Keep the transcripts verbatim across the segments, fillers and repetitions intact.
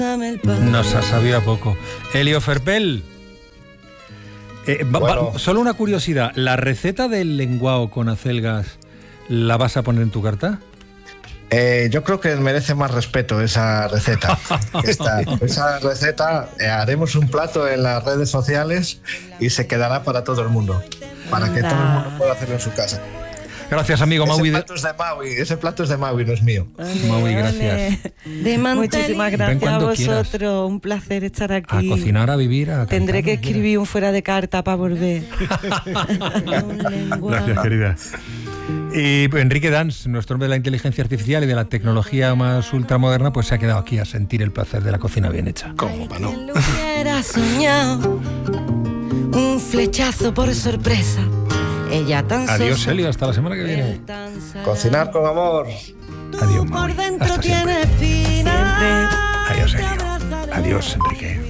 Nos ha sabido a poco. Elio Ferpel, eh, va, bueno. va, solo una curiosidad, ¿la receta del lenguao con acelgas la vas a poner en tu carta? Eh, yo creo que merece más respeto esa receta. Esta, esa receta, eh, haremos un plato en las redes sociales y se quedará para todo el mundo, para que todo el mundo pueda hacerlo en su casa. Gracias, amigo ese Maui. Plato es de Maui. Ese plato es de Maui, no es mío. Vale, Maui, vale. gracias. De Muchísimas gracias a vosotros. Quieras. Un placer estar aquí. A cocinar, a vivir, a cantar. Tendré que escribir un fuera de carta para volver. Gracias, querida. Y Enrique Dans, nuestro hombre de la inteligencia artificial y de la tecnología más ultramoderna, pues se ha quedado aquí a sentir el placer de la cocina bien hecha. ¿Cómo para no? Lo hubiera soñado, un flechazo por sorpresa. Ella tan Adiós, Elio, hasta la semana que viene. Cocinar con amor. Adiós, Maui. Por dentro Hasta tiene siempre. espinas. Adiós, Elio. Adiós, Enrique.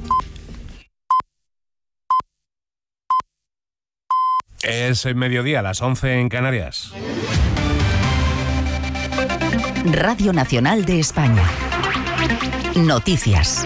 Es mediodía, a las once en Canarias. Radio Nacional de España. Noticias.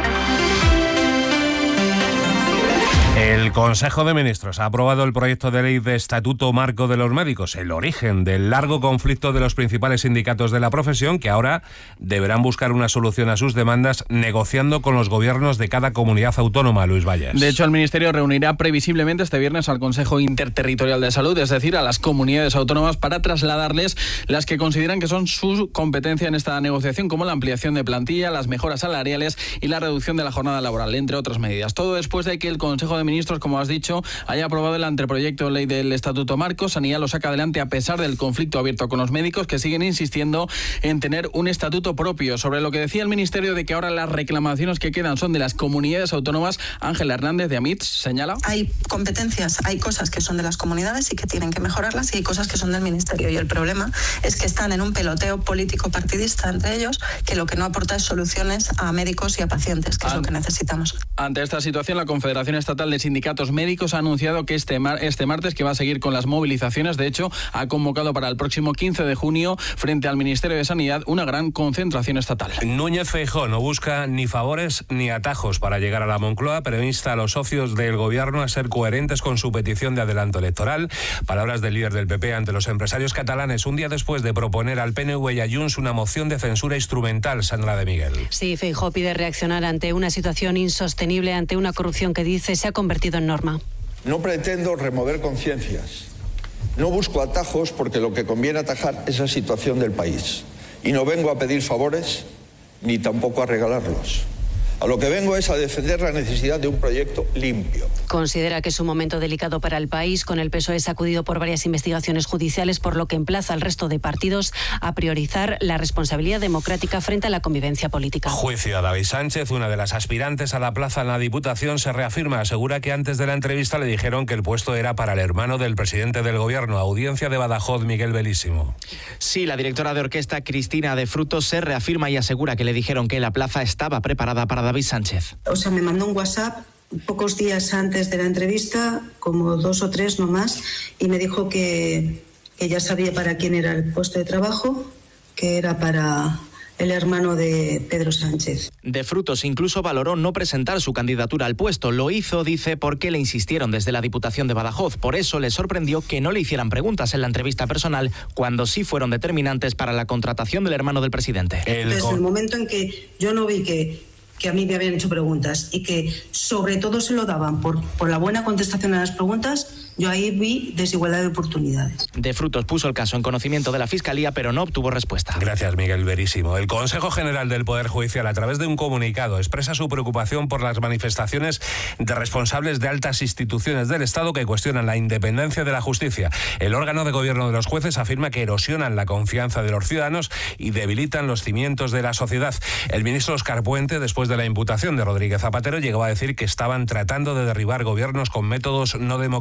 El Consejo de Ministros ha aprobado el proyecto de ley de Estatuto Marco de los Médicos, el origen del largo conflicto de los principales sindicatos de la profesión, que ahora deberán buscar una solución a sus demandas negociando con los gobiernos de cada comunidad autónoma. Luis Valles. De hecho, el Ministerio reunirá previsiblemente este viernes al Consejo Interterritorial de Salud, es decir, a las comunidades autónomas, para trasladarles las que consideran que son su competencia en esta negociación, como la ampliación de plantilla, las mejoras salariales y la reducción de la jornada laboral, entre otras medidas. Todo después de que el Consejo de Ministros, como has dicho, haya aprobado el anteproyecto de ley del Estatuto Marco. Sanidad lo saca adelante a pesar del conflicto abierto con los médicos, que siguen insistiendo en tener un estatuto propio. Sobre lo que decía el Ministerio de que ahora las reclamaciones que quedan son de las comunidades autónomas, Ángela Hernández de Amits señala: hay competencias, hay cosas que son de las comunidades y que tienen que mejorarlas, y hay cosas que son del Ministerio, y el problema es que están en un peloteo político partidista entre ellos, que lo que no aporta es soluciones a médicos y a pacientes, que es lo que necesitamos. Ante esta situación, la Confederación Estatal de Sindicatos Médicos ha anunciado que este, mar, este martes que va a seguir con las movilizaciones. De hecho, ha convocado para el próximo quince de junio, frente al Ministerio de Sanidad, una gran concentración estatal. Núñez Feijóo no busca ni favores ni atajos para llegar a la Moncloa, pero insta a los socios del gobierno a ser coherentes con su petición de adelanto electoral. Palabras del líder del P P ante los empresarios catalanes, un día después de proponer al P N V y a Junts una moción de censura instrumental. Sandra de Miguel. Sí, Feijóo pide reaccionar ante una situación insostenible, ante una corrupción que dice se ha convertido en norma. No pretendo remover conciencias. No busco atajos, porque lo que conviene atajar es la situación del país. Y no vengo a pedir favores ni tampoco a regalarlos. A lo que vengo es a defender la necesidad de un proyecto limpio. Considera que es un momento delicado para el país, con el P S O E sacudido por varias investigaciones judiciales, por lo que emplaza al resto de partidos a priorizar la responsabilidad democrática frente a la convivencia política. Juicio a David Sánchez, una de las aspirantes a la plaza en la Diputación, se reafirma. Asegura que antes de la entrevista le dijeron que el puesto era para el hermano del presidente del gobierno. Audiencia de Badajoz, Miguel Belísimo. Sí, la directora de orquesta Cristina de Frutos se reafirma y asegura que le dijeron que la plaza estaba preparada para David Sánchez. O sea, me mandó un WhatsApp pocos días antes de la entrevista, como dos o tres no más, y me dijo que, que ya sabía para quién era el puesto de trabajo, que era para el hermano de Pedro Sánchez. De Frutos incluso valoró no presentar su candidatura al puesto. Lo hizo, dice, porque le insistieron desde la Diputación de Badajoz. Por eso le sorprendió que no le hicieran preguntas en la entrevista personal, cuando sí fueron determinantes para la contratación del hermano del presidente. El... Desde el momento en que yo no vi que... que a mí me habían hecho preguntas y que sobre todo se lo daban por, por la buena contestación a las preguntas, yo ahí vi desigualdad de oportunidades. De Frutos puso el caso en conocimiento de la Fiscalía, pero no obtuvo respuesta. Gracias, Miguel Verísimo. El Consejo General del Poder Judicial, a través de un comunicado, expresa su preocupación por las manifestaciones de responsables de altas instituciones del Estado que cuestionan la independencia de la justicia. El órgano de gobierno de los jueces afirma que erosionan la confianza de los ciudadanos y debilitan los cimientos de la sociedad. El ministro Óscar Puente, después de la imputación de Rodríguez Zapatero, llegó a decir que estaban tratando de derribar gobiernos con métodos no democráticos.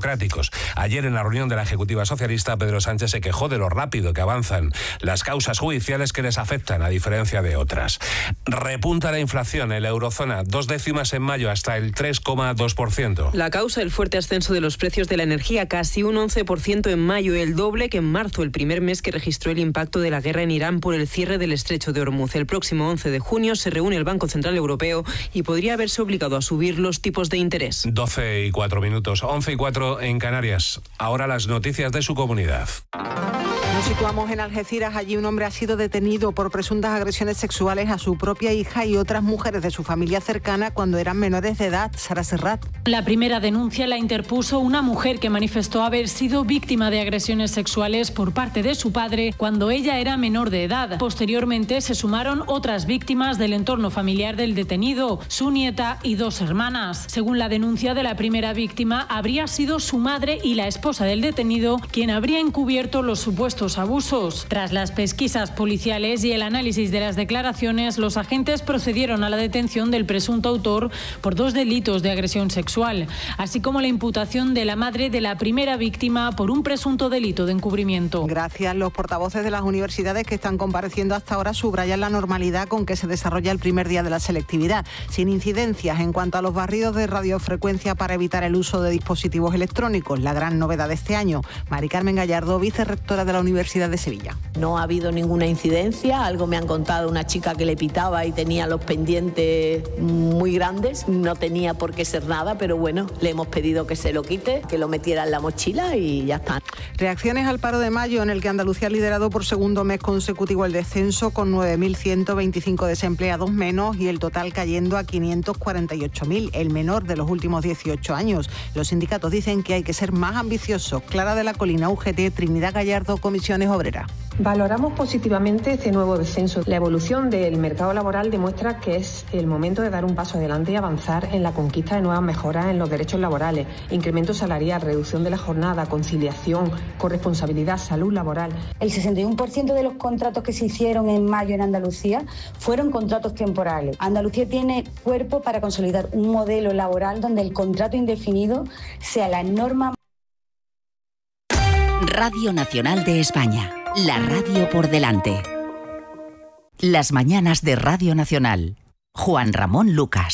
sindicatos. Ayer, en la reunión de la Ejecutiva Socialista, Pedro Sánchez se quejó de lo rápido que avanzan las causas judiciales que les afectan, a diferencia de otras. Repunta la inflación en la eurozona, dos décimas en mayo, hasta el tres coma dos por ciento. La causa, el fuerte ascenso de los precios de la energía, casi un once por ciento en mayo, el doble que en marzo, el primer mes que registró el impacto de la guerra en Irán por el cierre del estrecho de Hormuz. El próximo once de junio se reúne el Banco Central Europeo y podría haberse obligado a subir los tipos de interés. doce y cuatro minutos, once y cuatro en Canarias. Ahora las noticias de su comunidad. Nos situamos en Algeciras. Allí un hombre ha sido detenido por presuntas agresiones sexuales a su propia hija y otras mujeres de su familia cercana cuando eran menores de edad. Sara Serrat. La primera denuncia la interpuso una mujer que manifestó haber sido víctima de agresiones sexuales por parte de su padre cuando ella era menor de edad. Posteriormente se sumaron otras víctimas del entorno familiar del detenido, su nieta y dos hermanas. Según la denuncia de la primera víctima, habría sido su madre y la esposa del detenido quien habría encubierto los supuestos abusos. Tras las pesquisas policiales y el análisis de las declaraciones, los agentes procedieron a la detención del presunto autor por dos delitos de agresión sexual, así como la imputación de la madre de la primera víctima por un presunto delito de encubrimiento. Gracias. Los portavoces de las universidades que están compareciendo hasta ahora subrayan la normalidad con que se desarrolla el primer día de la selectividad, sin incidencias en cuanto a los barridos de radiofrecuencia para evitar el uso de dispositivos electrónicos, la gran novedad de este año. Mari Carmen Gallardo, vicerrectora de la Universidad de Sevilla. No ha habido ninguna incidencia, algo me han contado una chica que le pitaba y tenía los pendientes muy grandes, no tenía por qué ser nada, pero bueno, le hemos pedido que se lo quite, que lo metiera en la mochila y ya está. Reacciones al paro de mayo, en el que Andalucía ha liderado por segundo mes consecutivo el descenso, con nueve mil ciento veinticinco desempleados menos y el total cayendo a quinientos cuarenta y ocho mil, el menor de los últimos dieciocho años. Los sindicatos dicen que hay que ser más ambiciosos. Clara de la Colina, U G T, Trinidad Gallardo, Comisiones Obreras. Valoramos positivamente este nuevo descenso. La evolución del mercado laboral demuestra que es el momento de dar un paso adelante y avanzar en la conquista de nuevas mejoras en los derechos laborales, incremento salarial, reducción de la jornada, conciliación, corresponsabilidad, salud laboral. El sesenta y uno por ciento de los contratos que se hicieron en mayo en Andalucía fueron contratos temporales. Andalucía tiene cuerpo para consolidar un modelo laboral donde el contrato indefinido sea la norma. Radio Nacional de España. La radio por delante. Las mañanas de Radio Nacional. Juan Ramón Lucas.